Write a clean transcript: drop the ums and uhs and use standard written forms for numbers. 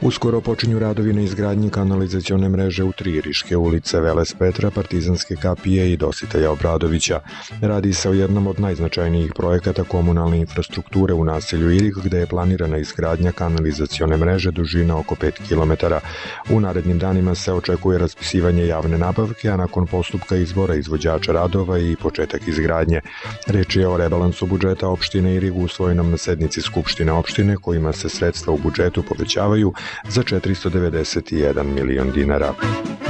Uskoro počinju radovi na izgradnji kanalizacione mreže u 3 Iriške ulice: Veles Petra, Partizanske kapije i Dositelja Obradovića. Radi se o jednom od najznačajnijih projekata komunalne infrastrukture u naselju Irig, gde je planirana izgradnja kanalizacione mreže dužina oko 5 km. U narednim danima se očekuje raspisivanje javne nabavke, a nakon postupka izbora izvođača radova i početak izgradnje. Reč je o rebalansu budžeta opštine Irig usvojenom na sednici Skupštine opštine, kojima se sredstva u budžetu povećavaju za 491 milion dinara.